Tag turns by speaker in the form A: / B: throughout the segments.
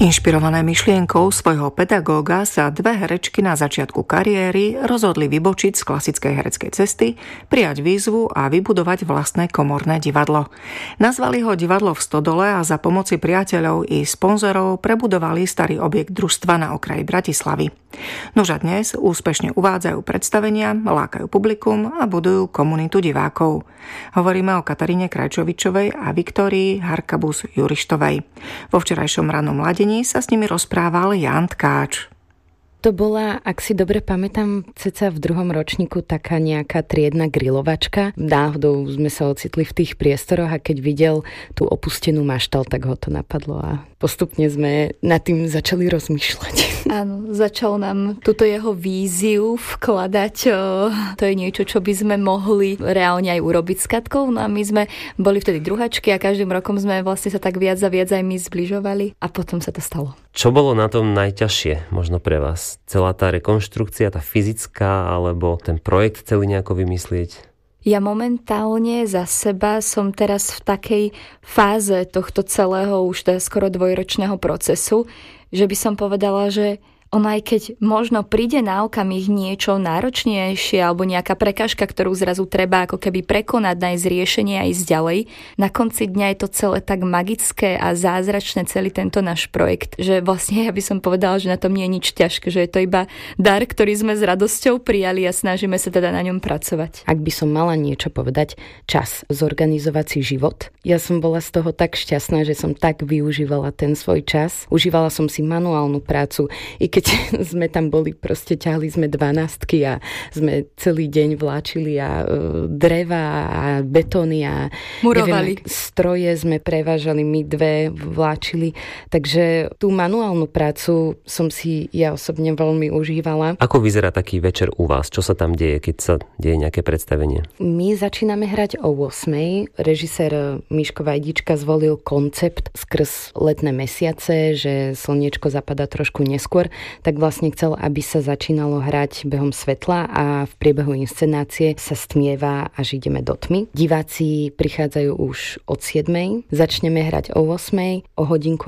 A: Inšpirované myšlienkou svojho pedagóga sa dve herečky na začiatku kariéry rozhodli vybočiť z klasickej hereckej cesty, prijať výzvu a vybudovať vlastné komorné divadlo. Nazvali ho Divadlo v Stodole a za pomoci priateľov i sponzorov prebudovali starý objekt družstva na okraji Bratislavy. Nož a dnes úspešne uvádzajú predstavenia, lákajú publikum a budujú komunitu divákov. Hovoríme o Kataríne Krajčovičovej a Viktórii Harkabus-Jurištovej. Vo včerajšom rannom ladení sa s nimi rozprával Ján Tkáč.
B: To bola, ak si dobre pamätám, ceca v 2. ročníku taká nejaká triedna grilovačka. Náhodou sme sa ocitli v tých priestoroch a keď videl tú opustenú maštal, tak ho to napadlo a postupne sme nad tým začali rozmýšľať.
C: Áno, začal nám túto jeho víziu vkladať. To je niečo, čo by sme mohli reálne aj urobiť s Katkou. No a my sme boli vtedy druhačky a každým rokom sme vlastne sa tak viac a viac aj my zbližovali a potom sa to stalo.
D: Čo bolo na tom najťažšie možno pre vás? Celá tá rekonštrukcia, tá fyzická, alebo ten projekt celý nejako vymyslieť?
C: Ja momentálne za seba som teraz v takej fáze tohto celého už skoro 2-ročného procesu, že by som povedala, že ono aj keď možno príde na okamih niečo náročnejšie alebo nejaká prekážka, ktorú zrazu treba ako keby prekonať, nájsť riešenie a ísť ďalej, na konci dňa je to celé tak magické a zázračné celý tento náš projekt, že vlastne ja by som povedala, že na tom nie je nič ťažké, že je to iba dar, ktorý sme s radosťou prijali a snažíme sa teda na ňom pracovať.
B: Ak by som mala niečo povedať, čas, zorganizovať si život. Ja som bola z toho tak šťastná, že som tak využívala ten svoj čas. Užívala som si manuálnu prácu, i keď sme tam boli, proste ťahli sme 12 a sme celý deň vláčili a dreva a betóny a
C: murovali.
B: Neviem, stroje sme prevážali, my dve vláčili. Takže tú manuálnu prácu som si ja osobne veľmi užívala.
D: Ako vyzerá taký večer u vás? Čo sa tam deje, keď sa deje nejaké predstavenie?
B: My začíname hrať o 8:00. Režisér Miško Vajdička zvolil koncept skrz letné mesiace, že slniečko zapadá trošku neskôr, tak vlastne chcel, aby sa začínalo hrať behom svetla a v priebehu inscenácie sa stmieva, až ideme do tmy. Diváci prichádzajú už od 7:00, začneme hrať o 8:00, o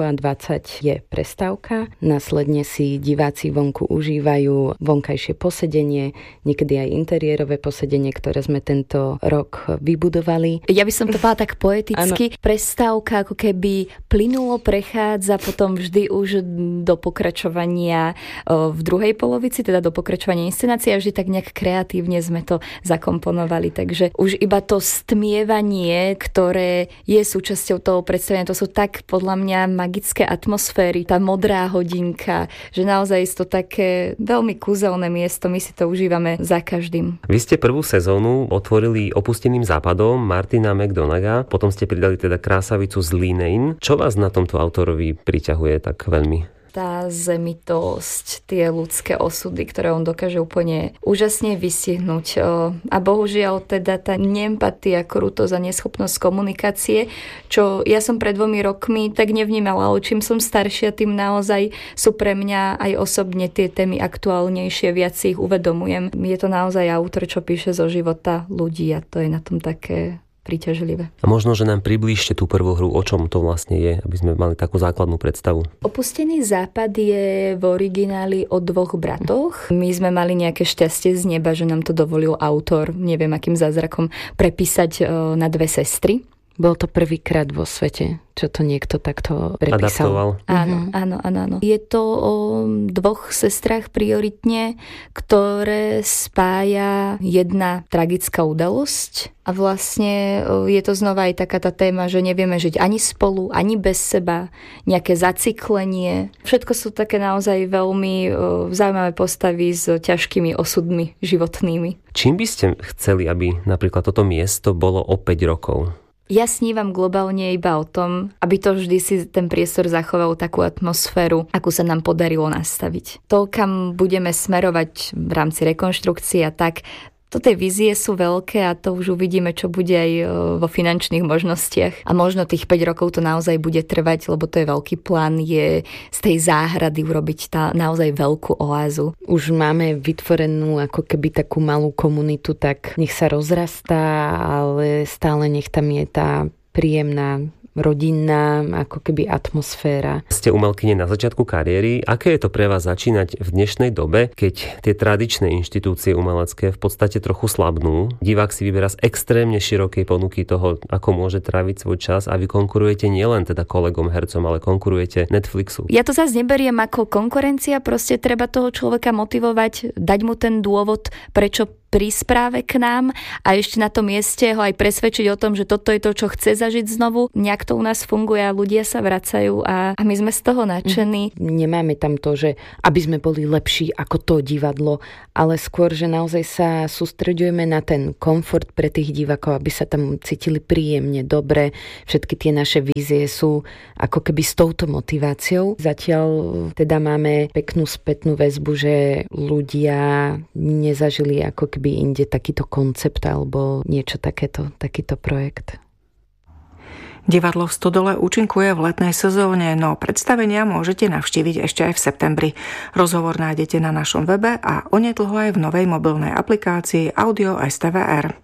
B: 1:20 je prestávka, následne si diváci vonku užívajú vonkajšie posedenie, niekedy aj interiérové posedenie, ktoré sme tento rok vybudovali.
C: Ja by som to povedala tak poeticky. Ano. Prestávka ako keby plynulo prechádza potom vždy už do pokračovania v druhej polovici, teda do pokračovania inscenácie a vždy tak nejak kreatívne sme to zakomponovali. Takže už iba to stmievanie, ktoré je súčasťou toho predstavenia, to sú tak podľa mňa magické atmosféry, tá modrá hodinka, že naozaj je to také veľmi kúzelné miesto, my si to užívame za každým.
D: Vy ste prvú sezónu otvorili Opusteným západom Martina McDonagha, potom ste pridali teda Krásavicu z Línein. Čo vás na tomto autorovi priťahuje tak veľmi?
C: Tá zemitosť, tie ľudské osudy, ktoré on dokáže úplne úžasne vystihnúť. A bohužiaľ teda tá neempatia, krutosť a neschopnosť komunikácie, čo ja som pred 2 rokmi tak nevnímala, ale čím som staršia, tým naozaj sú pre mňa aj osobne tie témy aktuálnejšie, viac si ich uvedomujem. Je to naozaj autor, čo píše zo života ľudí a to je na tom také príťažlivé.
D: A možno, že nám priblížte tú prvú hru, o čom to vlastne je, aby sme mali takú základnú predstavu.
C: Opustený západ je v origináli o 2 bratoch. My sme mali nejaké šťastie z neba, že nám to dovolil autor, neviem akým zázrakom, prepísať na 2 sestry.
B: Bol to prvýkrát vo svete, čo to niekto takto prepísal.
C: Adaptoval. Áno. Je to o 2 sestrách prioritne, ktoré spája jedna tragická udalosť a vlastne je to znova aj taká tá téma, že nevieme žiť ani spolu, ani bez seba, nejaké zacyklenie. Všetko sú také naozaj veľmi zaujímavé postavy s ťažkými osudmi životnými.
D: Čím by ste chceli, aby napríklad toto miesto bolo o 5 rokov?
C: Ja snívam globálne iba o tom, aby to vždy si ten priestor zachoval takú atmosféru, akú sa nám podarilo nastaviť. To, kam budeme smerovať v rámci rekonštrukcie a tak, to tie vízie sú veľké a to už uvidíme, čo bude aj vo finančných možnostiach. A možno tých 5 rokov to naozaj bude trvať, lebo to je veľký plán, je z tej záhrady urobiť naozaj veľkú oázu.
B: Už máme vytvorenú ako keby takú malú komunitu, tak nech sa rozrastá, ale stále nech tam je tá príjemná rodinná ako keby atmosféra.
D: Ste umelkyne na začiatku kariéry. Aké je to pre vás začínať v dnešnej dobe, keď tie tradičné inštitúcie umelecké v podstate trochu slabnú? Divák si vyberá z extrémne širokej ponuky toho, ako môže tráviť svoj čas a vy konkurujete nielen teda kolegom hercom, ale konkurujete Netflixu.
C: Ja to zase neberiem ako konkurencia, proste treba toho človeka motivovať, dať mu ten dôvod, prečo prísť práve k nám a ešte na tom mieste ho aj presvedčiť o tom, že toto je to, čo chce zažiť znovu. Nejak to u nás funguje a ľudia sa vracajú a my sme z toho nadšení.
B: Nemáme tam to, že aby sme boli lepší ako to divadlo, ale skôr, že naozaj sa sústreďujeme na ten komfort pre tých divákov, aby sa tam cítili príjemne, dobre. Všetky tie naše vízie sú ako keby s touto motiváciou. Zatiaľ teda máme peknú spätnú väzbu, že ľudia nezažili ako keby inde takýto koncept alebo niečo takéto, takýto projekt.
A: Divadlo v Stodole účinkuje v letnej sezóne, no predstavenia môžete navštíviť ešte aj v septembri. Rozhovor nájdete na našom webe a onedlho aj v novej mobilnej aplikácii Audio STVR.